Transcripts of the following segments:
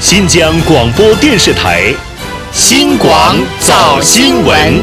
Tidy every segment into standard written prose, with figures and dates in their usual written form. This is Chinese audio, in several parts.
新疆广播电视台新广早新闻。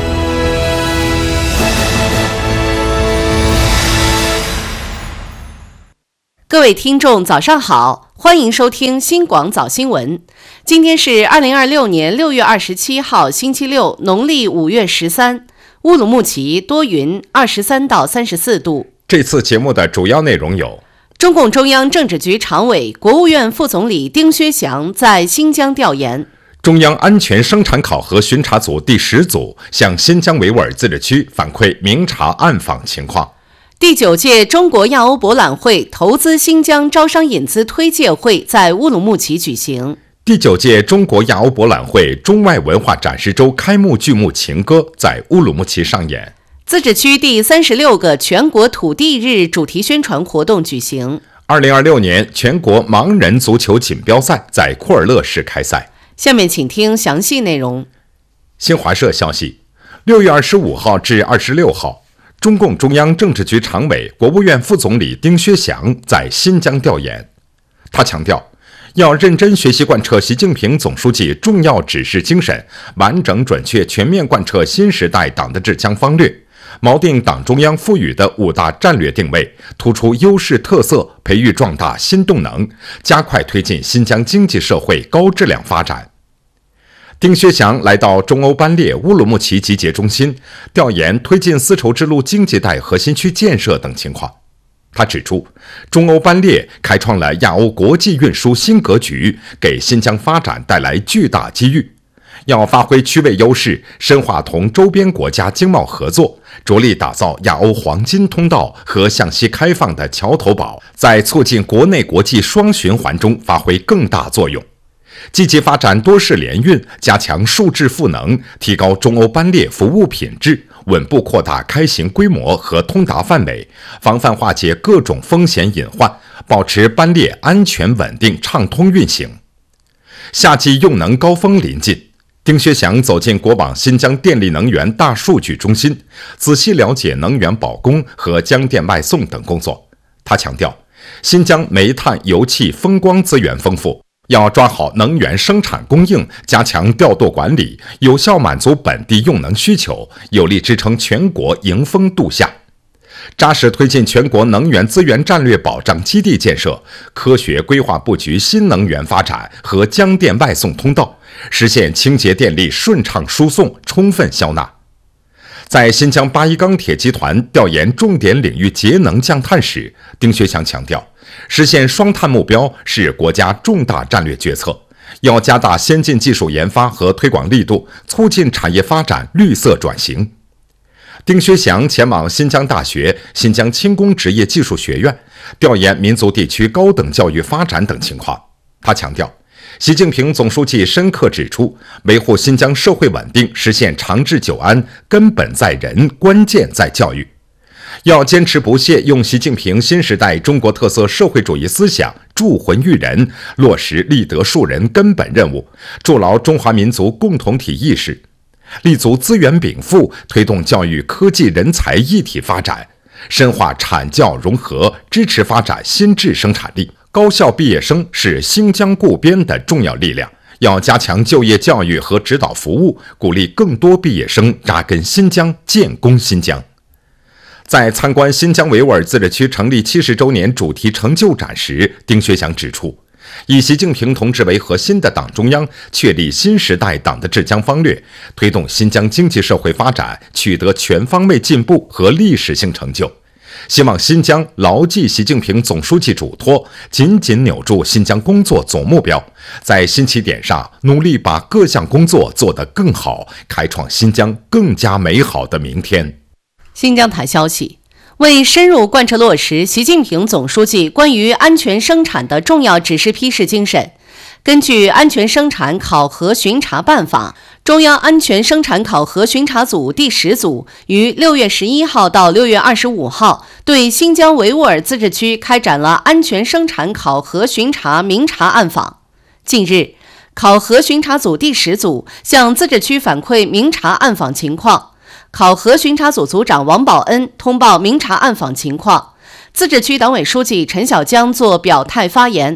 各位听众早上好，欢迎收听新广早新闻。今天是2026年6月27号星期六，农历5月13，乌鲁木齐多云，23到34度。 这次节目的主要内容有： 中共中央政治局常委、国务院副总理丁薛祥在新疆调研； 中央安全生产考核巡查组第10组向新疆维吾尔自治区反馈明察暗访情况； 第9届中国亚欧博览会投资新疆招商引资推介会在乌鲁木齐举行； 第9届中国亚欧博览会中外文化展示周开幕剧目《情歌》在乌鲁木齐上演； 自治区第36个全国土地日主题宣传活动举行 ；2026年全国盲人足球锦标赛在库尔勒市开赛。 下面请听详细内容。 新华社消息，6月25号至26号，中共中央政治局常委、国务院副总理丁薛祥在新疆调研。他强调，要认真学习贯彻习近平总书记重要指示精神，完整准确全面贯彻新时代党的治疆方略，锚定党中央赋予的5大战略定位，突出优势特色，培育壮大新动能，加快推进新疆经济社会高质量发展。丁薛祥来到中欧班列乌鲁木齐集结中心，调研推进丝绸之路经济带核心区建设等情况。他指出，中欧班列开创了亚欧国际运输新格局，给新疆发展带来巨大机遇。要发挥区位优势，深化同周边国家经贸合作，着力打造亚欧黄金通道和向西开放的桥头堡，在促进国内国际双循环中发挥更大作用。积极发展多式联运，加强数质赋能，提高中欧班列服务品质，稳步扩大开行规模和通达范围，防范化解各种风险隐患，保持班列安全稳定畅通运行。夏季用能高峰临近，丁薛祥走进国网新疆电力能源大数据中心，仔细了解能源保供和江电外送等工作。他强调，新疆煤炭、油气、风光资源丰富，要抓好能源生产供应，加强调度管理，有效满足本地用能需求，有力支撑全国迎风度夏。扎实推进全国能源资源战略保障基地建设，科学规划布局新能源发展和江电外送通道，实现清洁电力顺畅输送，充分消纳。在新疆八一钢铁集团调研重点领域节能降碳时，丁薛祥强调，实现双碳目标是国家重大战略决策，要加大先进技术研发和推广力度，促进产业发展绿色转型。丁薛祥前往新疆大学、新疆轻工职业技术学院，调研民族地区高等教育发展等情况。他强调，习近平总书记深刻指出，维护新疆社会稳定，实现长治久安，根本在人，关键在教育。要坚持不懈用习近平新时代中国特色社会主义思想铸魂育人，落实立德树人根本任务，筑牢中华民族共同体意识，立足资源禀赋，推动教育科技人才一体发展，深化产教融合，支持发展新质生产力。高校毕业生是新疆固边的重要力量，要加强就业教育和指导服务，鼓励更多毕业生扎根新疆，建功新疆。在参观新疆维吾尔自治区成立70周年主题成就展时，丁薛祥指出，以习近平同志为核心的党中央确立新时代党的治疆方略，推动新疆经济社会发展取得全方位进步和历史性成就。希望新疆牢记习近平总书记嘱托，紧紧扭住新疆工作总目标，在新起点上努力把各项工作做得更好，开创新疆更加美好的明天。 新疆台消息，为深入贯彻落实习近平总书记关于安全生产的重要指示批示精神，根据《安全生产考核巡查办法》，中央安全生产考核巡查组第10组于6月11号到6月25号对新疆维吾尔自治区开展了安全生产考核巡查明察暗访。近日，考核巡查组第10组向自治区反馈明察暗访情况，考核巡查组组长王宝恩通报明察暗访情况，自治区党委书记陈小江作表态发言。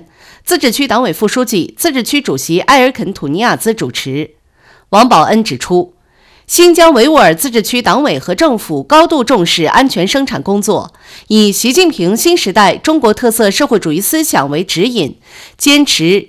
自治区党委副书记、自治区主席埃尔肯·土尼亚兹主持。王宝恩指出，新疆维吾尔自治区党委和政府高度重视安全生产工作，以习近平新时代中国特色社会主义思想为指引，坚持